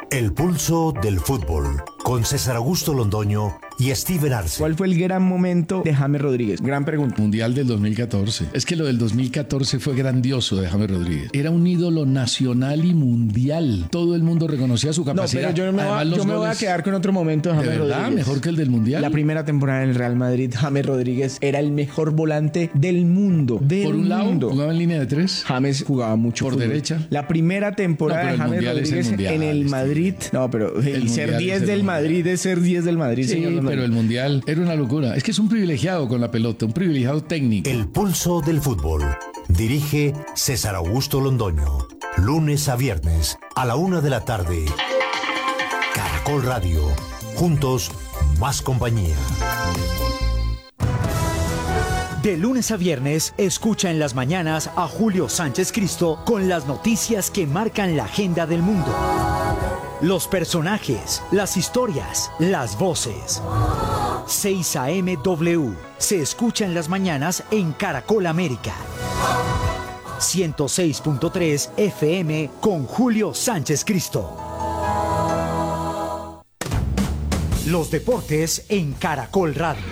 El pulso del fútbol, con César Augusto Londoño y Steven Arce. ¿Cuál fue el gran momento de James Rodríguez? Gran pregunta. Mundial del 2014. Es que lo del 2014 fue grandioso de James Rodríguez. Era un ídolo nacional y mundial. Todo el mundo reconocía su capacidad. No, pero yo me voy a quedar con otro momento de James ¿De verdad? Rodríguez. ¿Mejor que el del Mundial? La primera temporada en el Real Madrid, James Rodríguez era el mejor volante del mundo. Por un lado, jugaba en línea de 3. James jugaba mucho por fútbol. Derecha. La primera temporada de James Rodríguez en el Madrid. No, pero el ser 10 del Madrid es ser 10 del Madrid, sí, señor. Pero el Mundial era una locura. Es que es un privilegiado con la pelota, un privilegiado técnico. El pulso del fútbol. Dirige César Augusto Londoño. Lunes a viernes a la 1 de la tarde. Caracol Radio. Juntos, más compañía. De lunes a viernes, escucha en las mañanas a Julio Sánchez Cristo con las noticias que marcan la agenda del mundo. Los personajes, las historias, las voces. 6 a.m. W. Se escucha en las mañanas en Caracol América. 106.3 FM con Julio Sánchez Cristo. Los deportes en Caracol Radio.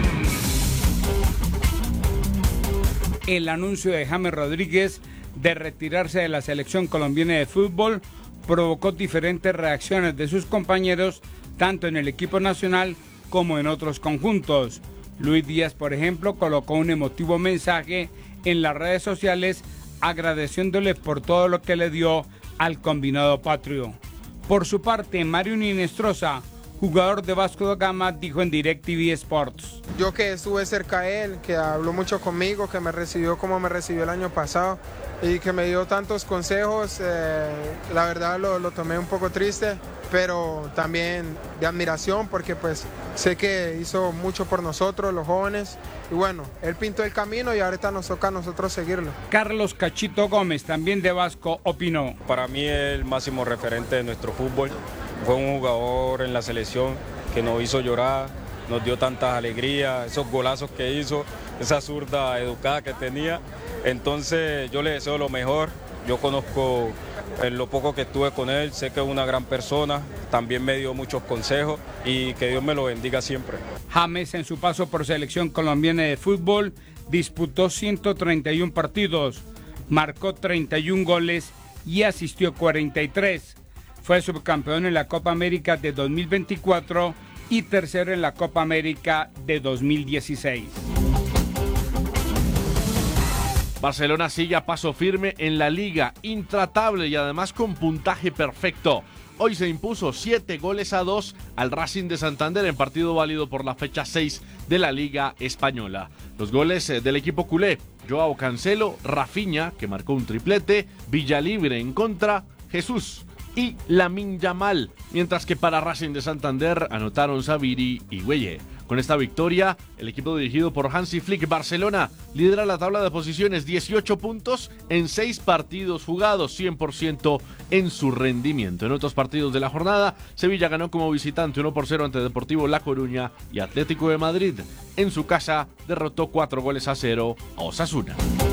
El anuncio de James Rodríguez de retirarse de la selección colombiana de fútbol provocó diferentes reacciones de sus compañeros, tanto en el equipo nacional como en otros conjuntos. Luis Díaz, por ejemplo, colocó un emotivo mensaje en las redes sociales agradeciéndole por todo lo que le dio al combinado patrio. Por su parte, Mario Ninestrosa, jugador de Vasco da Gama, dijo en DirecTV Sports: yo que estuve cerca de él, que habló mucho conmigo, que me recibió como me recibió el año pasado y que me dio tantos consejos, la verdad lo tomé un poco triste, pero también de admiración porque pues sé que hizo mucho por nosotros, los jóvenes, y bueno, él pintó el camino y ahorita nos toca a nosotros seguirlo. Carlos Cachito Gómez, también de Vasco, opinó: para mí es el máximo referente de nuestro fútbol. Fue un jugador en la selección que nos hizo llorar, nos dio tantas alegrías, esos golazos que hizo, esa zurda educada que tenía. Entonces yo le deseo lo mejor. Yo conozco en lo poco que estuve con él, sé que es una gran persona, también me dio muchos consejos y que Dios me lo bendiga siempre. James, en su paso por selección colombiana de fútbol, disputó 131 partidos, marcó 31 goles y asistió 43. Fue subcampeón en la Copa América de 2024 y tercero en la Copa América de 2016. Barcelona sigue a paso firme en la Liga, intratable y además con puntaje perfecto. Hoy se impuso 7-2 al Racing de Santander en partido válido por la fecha 6 de la Liga Española. Los goles del equipo culé: Joao Cancelo, Rafinha, que marcó un triplete, Villalibre en contra, Jesús y Lamine Yamal, mientras que para Racing de Santander anotaron Saviri y Güelle. Con esta victoria, el equipo dirigido por Hansi Flick Barcelona lidera la tabla de posiciones, 18 puntos en 6 partidos jugados, 100% en su rendimiento. En otros partidos de la jornada, Sevilla ganó como visitante 1-0 ante Deportivo La Coruña y Atlético de Madrid en su casa derrotó 4-0 a Osasuna.